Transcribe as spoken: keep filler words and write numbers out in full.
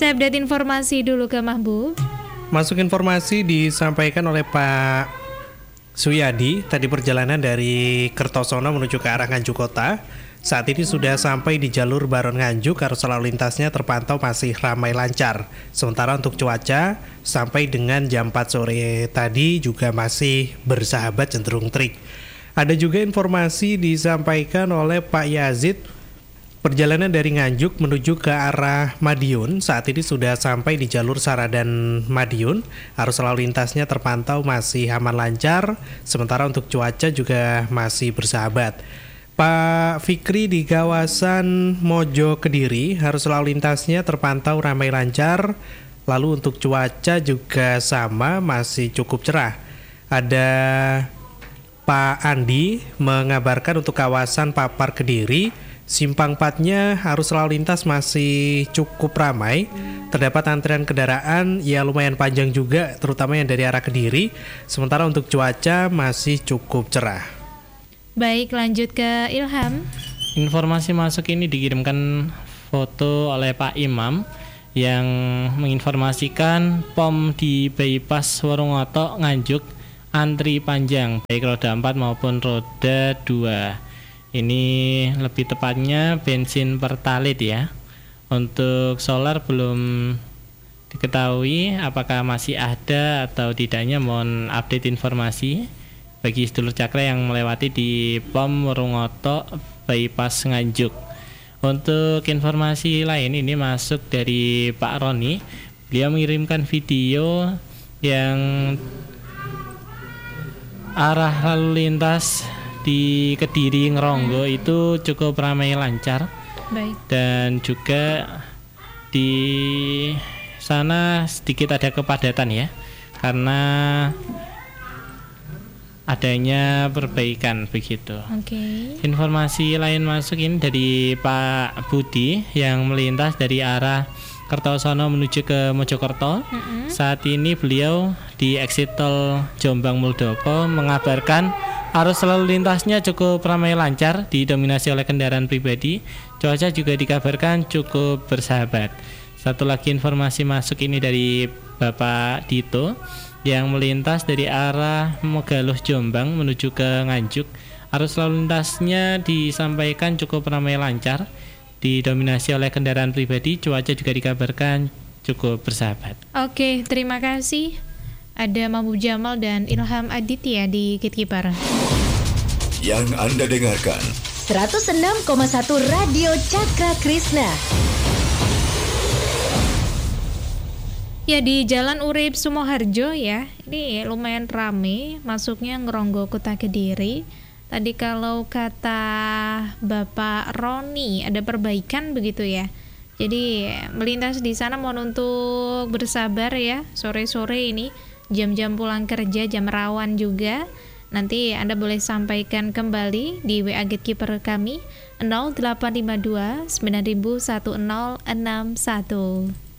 Saya update informasi dulu ke Mahbub. Masuk informasi disampaikan oleh Pak Suyadi. Tadi perjalanan dari Kertosono menuju ke arah Nganjuk Kota. Saat ini sudah sampai di jalur Baron Nganjuk, arus lalu lintasnya terpantau masih ramai lancar. Sementara untuk cuaca, sampai dengan jam empat sore tadi juga masih bersahabat cenderung terik. Ada juga informasi disampaikan oleh Pak Yazid. Perjalanan dari Nganjuk menuju ke arah Madiun saat ini sudah sampai di jalur Saradan Madiun. Arus lalu lintasnya terpantau masih aman lancar, sementara untuk cuaca juga masih bersahabat. Pak Fikri di kawasan Mojo Kediri, arus lalu lintasnya terpantau ramai lancar. Lalu untuk cuaca juga sama, masih cukup cerah. Ada Pak Andi mengabarkan untuk kawasan Papar Kediri, Simpang empatnya arus lalu lintas masih cukup ramai. Terdapat antrian kendaraan ya lumayan panjang juga, terutama yang dari arah Kediri. Sementara untuk cuaca masih cukup cerah. Baik, lanjut ke Ilham. Informasi masuk ini dikirimkan foto oleh Pak Imam yang menginformasikan pom di bypass Worongoto Nganjuk antri panjang baik roda empat maupun roda dua. Ini lebih tepatnya bensin pertalite ya. Untuk solar belum diketahui apakah masih ada atau tidaknya, mohon update informasi bagi sedulur Cakra yang melewati di pom Worongoto bypass Nganjuk. Untuk informasi lain ini masuk dari Pak Roni. Beliau mengirimkan video yang arah lalu lintas di Kediri Ngeronggo itu cukup ramai lancar. Baik. Dan juga di sana sedikit ada kepadatan ya, karena adanya perbaikan begitu. Oke. Okay. Informasi lain masuk ini dari Pak Budi yang melintas dari arah Kertosono menuju ke Mojokerto. Mm-hmm. Saat ini beliau di exit tol Jombang Muldoko mengabarkan arus lalu lintasnya cukup ramai lancar, didominasi oleh kendaraan pribadi. Cuaca juga dikabarkan cukup bersahabat. Satu lagi informasi masuk ini dari Bapak Dito yang melintas dari arah Megaluh Jombang menuju ke Nganjuk. Arus lalu lintasnya disampaikan cukup ramai lancar, didominasi oleh kendaraan pribadi. Cuaca juga dikabarkan cukup bersahabat. Oke, terima kasih. Ada Mahbub Jamal dan Ilham Aditya di Kitkipar. Yang Anda dengarkan seratus enam koma satu Radio Cakra Krishna. Ya, di Jalan Urip Sumoharjo ya, ini lumayan ramai masuknya Ngeronggo Kota Kediri. Tadi kalau kata Bapak Roni ada perbaikan begitu ya. Jadi melintas di sana mohon untuk bersabar ya, sore-sore ini jam-jam pulang kerja, jam rawan juga. Nanti Anda boleh sampaikan kembali di W A Gatekeeper kami nol delapan lima dua sembilan satu nol enam satu.